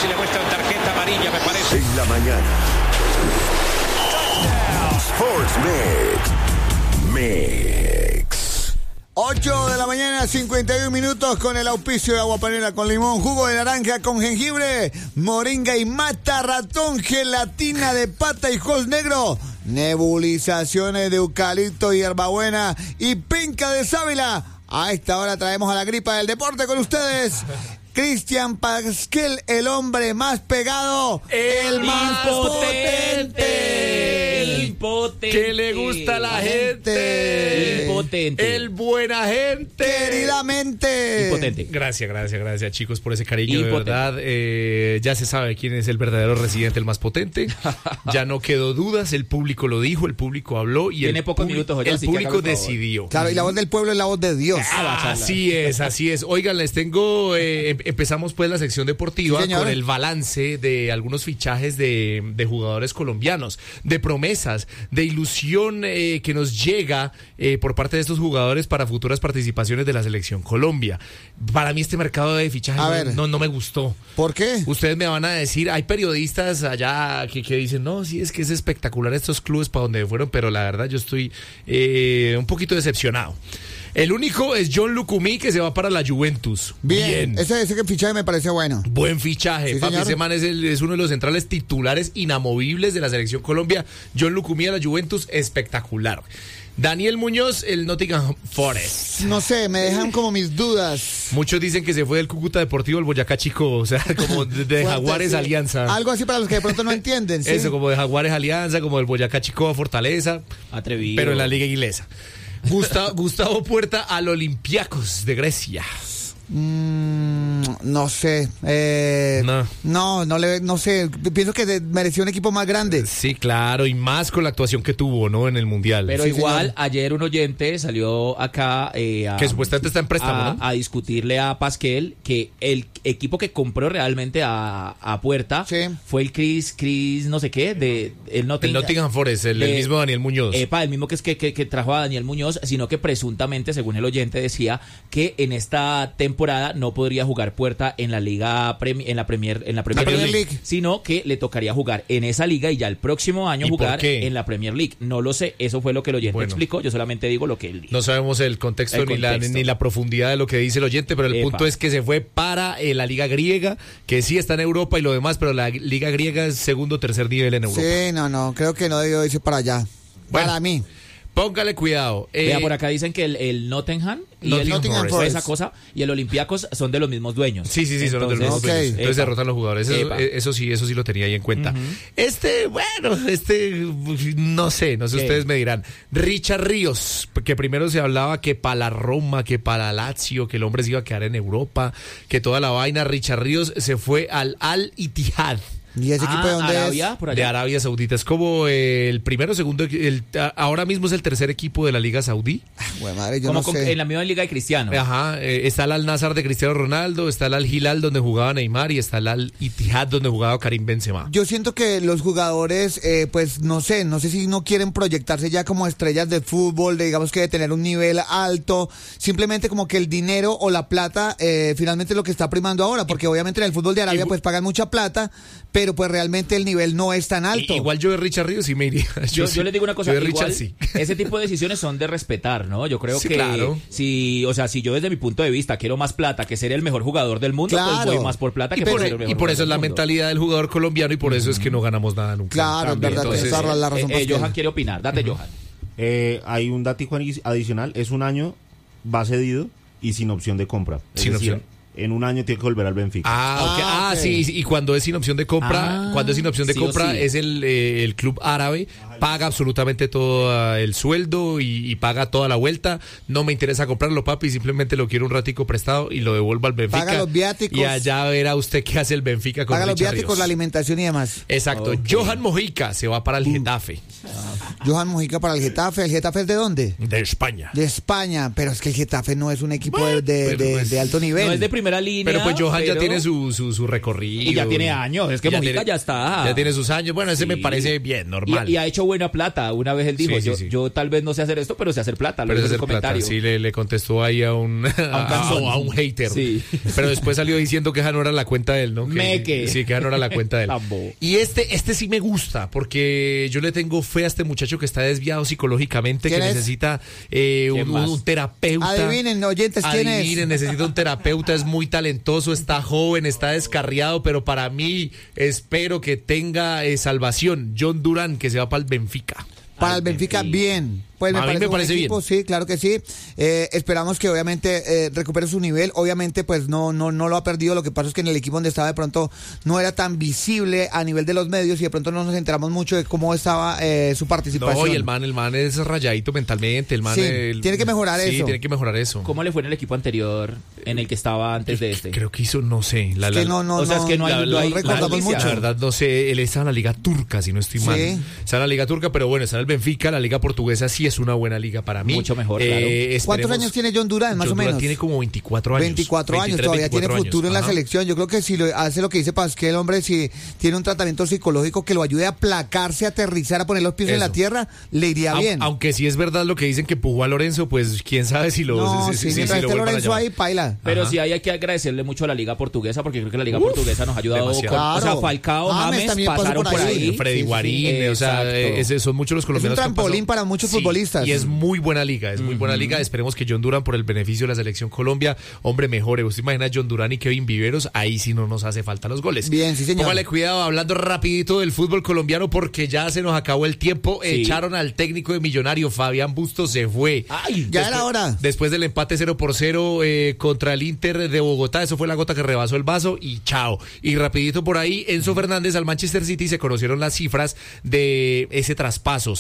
si le muestran tarjeta amarilla, me parece. En la mañana. Sports Mix. 8 de la mañana, 51 minutos, con el auspicio de agua panela con limón, jugo de naranja con jengibre, moringa y mata ratón, gelatina de pata y jos negro, nebulizaciones de eucalipto y hierbabuena y penca de sábila. A esta hora traemos a la gripa del deporte con ustedes. Cristian Pasquel, el hombre más pegado, el más potente. Impotente. Que le gusta a la gente. Impotente. El buena gente. Queridamente. Impotente. Gracias, chicos, por ese cariño. Impotente. De verdad. Ya se sabe quién es el verdadero residente, el más potente. Ya no quedó dudas. El público lo dijo, el público habló y Tiene pocos minutos, el así que público hágame el favor. decidió. Claro, y la voz del pueblo es la voz de Dios. Así es. Oigan, les tengo. Empezamos pues la sección deportiva, sí, con el balance de algunos fichajes de jugadores colombianos, de promesas, de ilusión que nos llega por parte de estos jugadores para futuras participaciones de la selección Colombia. Para mí este mercado de fichajes no me gustó. ¿Por qué? Ustedes me van a decir, hay periodistas allá que dicen, no, sí, es que es espectacular estos clubes para donde fueron, pero la verdad yo estoy un poquito decepcionado. El único es John Lucumí, que se va para la Juventus. Bien. Ese fichaje me parece bueno. Buen fichaje, Sí, papi. señor. Ese man es uno de los centrales titulares inamovibles de la selección Colombia. John Lucumí a la Juventus, espectacular. Daniel Muñoz, el Nottingham Forest. No sé, me dejan como mis dudas. Muchos dicen que se fue del Cúcuta Deportivo al Boyacá Chico, o sea, como de Jaguares Sí. Alianza. Algo así para los que de pronto no entienden, ¿sí? Eso, como de Jaguares Alianza, como del Boyacá Chico a Fortaleza. Atrevido. Pero en la liga inglesa. Gustavo Puerta al Olympiacos de Grecia. No sé. No sé. Pienso que mereció un equipo más grande. Sí, claro, y más con la actuación que tuvo, ¿no? En el Mundial. Pero Sí, igual, señor. ayer un oyente salió acá que supuestamente está en préstamo, ¿no? a discutirle a Pasquel que el equipo que compró realmente a Puerta Sí. fue el Chris no sé qué, de el Nottingham Forest, el mismo Daniel Muñoz. El mismo que trajo a Daniel Muñoz, sino que presuntamente, según el oyente, decía que en esta temporada no podría jugar Puerta en la liga en la Premier League. sino que le tocaría jugar en esa liga y ya el próximo año ¿Y por jugar qué? en la Premier League. No lo sé, eso fue lo que el oyente explicó, yo solamente digo lo que él dijo. No sabemos el contexto, ni la profundidad de lo que dice el oyente, pero el punto es que se fue para la liga griega, que sí está en Europa y lo demás, pero la liga griega es segundo o tercer nivel en Europa. Sí, no, creo que no debió irse para allá. Bueno. Para mí. Póngale cuidado. Vea, por acá dicen que el Nottingham y Nottingham el Forest. esa cosa y el Olympiacos son de los mismos dueños. Sí, son los de los mismos Ok. dueños. Entonces Epa. derrotan los jugadores. Eso sí lo tenía ahí en cuenta. No sé ¿Qué? ustedes me dirán. Richard Ríos, que primero se hablaba que para la Roma, que para la Lazio, que el hombre se iba a quedar en Europa, que toda la vaina. Richard Ríos se fue al Al Ittihad. ¿Y ese equipo de dónde Arabia, es? por allá. De Arabia Saudita. Es como el primero, segundo, ahora mismo es el tercer equipo de la Liga Saudí. Güey, madre, yo Como no sé. en la misma liga de Cristiano. Ajá, está el Al Nassr de Cristiano Ronaldo, está el Al Hilal donde jugaba Neymar y está el Al Ittihad donde jugaba Karim Benzema. Yo siento que los jugadores, pues no sé si no quieren proyectarse ya como estrellas de fútbol, digamos que de tener un nivel alto, simplemente como que el dinero o la plata finalmente es lo que está primando ahora, porque obviamente en el fútbol de Arabia pues pagan mucha plata, pero pues realmente el nivel no es tan alto. Igual yo de Richard Ríos sí me iría. Yo les digo una cosa, yo de igual, Richard sí. ese tipo de decisiones son de respetar, ¿no? Yo creo Sí, que claro. si yo desde mi punto de vista quiero más plata que ser el mejor jugador del mundo, Claro. pues voy más por plata que por ser el mejor Y por eso es la jugador del mundo. mentalidad del jugador colombiano y por eso es que no ganamos nada nunca. Claro, es verdad, Entonces, tienes toda la razón. Pascal. Johan quiere opinar, date Johan. Hay un datico adicional, es un año, va cedido y sin opción de compra. Es Sin decir, opción. En un año tiene que volver al Benfica. Ah, ok. Sí, y cuando es sin opción de compra, Sí o sí. es el club árabe, paga absolutamente todo el sueldo y paga toda la vuelta. No me interesa comprarlo, papi, simplemente lo quiero un ratico prestado y lo devuelvo al Benfica. Paga los viáticos. Y allá verá usted qué hace el Benfica con Paga los Richard viáticos, Ríos. la alimentación y demás. Exacto. Ok. Johan Mojica se va para el Getafe. Johan Mojica para el Getafe. ¿El Getafe es de dónde? De España. De España, pero es que el Getafe no es un equipo de alto nivel. No es de primera línea. Pero pues Johan ya tiene su recorrido. Y ya tiene años, es que Mojica ya está. Ya tiene sus años, bueno, ese me parece bien, normal. Y ha hecho buena plata. Una vez él dijo, yo tal vez no sé hacer esto, pero sé hacer plata. Lo dijo en el comentario. Sí, le contestó ahí a un hater. Sí. Pero después salió diciendo que esa no era la cuenta de él, ¿no? Meque. Sí, que esa no era la cuenta de él. Y este sí me gusta, porque yo le tengo fe a este muchacho que está desviado psicológicamente, que necesita un terapeuta. Adivinen, oyentes, ¿quién es? Necesita un terapeuta, es muy talentoso, está joven, está descarriado, pero para mí espero que tenga salvación. John Durán, que se va para el Benfica. Para el Benfica, bien. Pues a mí me parece bien. Sí, claro que sí. Esperamos que obviamente recupere su nivel. Obviamente pues no lo ha perdido. Lo que pasa es que en el equipo donde estaba de pronto no era tan visible a nivel de los medios y de pronto no nos enteramos mucho de cómo estaba su participación. No, y el man es rayadito mentalmente. El man tiene que mejorar eso. Sí, tiene que mejorar eso. ¿Cómo le fue en el equipo anterior en el que estaba antes de este? Creo que hizo, no sé. No recordamos mucho. La verdad no sé. Él está en la liga turca, si no estoy mal. Está en la liga turca, pero bueno, está en el Benfica. La liga portuguesa sí es una buena liga para mí. Mucho mejor, claro. ¿Cuántos años tiene John Durán, más o menos? Tiene como 24 años. 24 años, todavía tiene futuro en la selección. Yo creo que si hace lo que dice Pasquel, hombre, si tiene un tratamiento psicológico que lo ayude a aplacarse, a aterrizar, a poner los pies en la tierra, le iría bien. Aunque sí es verdad lo que dicen que empujó a Lorenzo, pues quién sabe si lo... mientras esté Lorenzo ahí, paila. Pero sí hay que agradecerle mucho a la liga portuguesa, porque creo que la liga portuguesa nos ha ayudado. O sea, Falcao, James pasaron por ahí. Freddy Guarín, o sea, son muchos los colombianos. Es un trampolín para muchos futbolistas. Y es muy buena liga, es muy buena liga. Esperemos que John Durán, por el beneficio de la selección Colombia, hombre, mejore. ¿Usted imagina John Durán y Kevin Viveros? Ahí sí no nos hace falta los goles. Bien, sí, señor. Póngale cuidado, hablando rapidito del fútbol colombiano, porque ya se nos acabó el tiempo. Sí. Echaron al técnico de Millonario, Fabián Bustos se fue. Ay, ya era hora. Después del empate 0-0 contra el Inter de Bogotá, eso fue la gota que rebasó el vaso y chao. Y rapidito por ahí, Enzo Fernández al Manchester City, se conocieron las cifras de ese traspaso.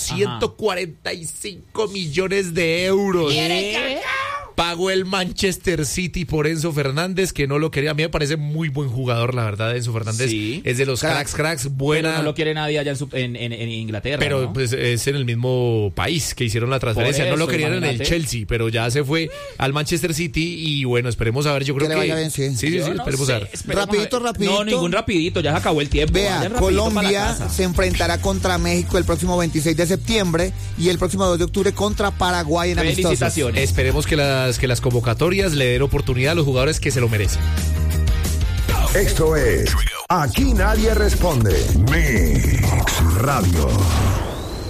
145 millones de euros. Pagó el Manchester City por Enzo Fernández, que no lo quería. A mí me parece muy buen jugador, la verdad. Enzo Fernández es de los cracks, buena. Pero no lo quiere nadie allá en Inglaterra. Pero ¿no? pues es en el mismo país que hicieron la transferencia. No lo querían en el Chelsea, pero ya se fue al Manchester City. Y bueno, esperemos a ver. Yo creo que. Vaya bien, sí, esperemos a ver. Rapidito. No, ningún rapidito, ya se acabó el tiempo. Vea, Colombia se enfrentará contra México el próximo 26 de septiembre y el próximo 2 de octubre contra Paraguay en amistosos. Felicitaciones. Esperemos que las convocatorias le den oportunidad a los jugadores que se lo merecen. Esto es Aquí Nadie Responde. Mix Radio.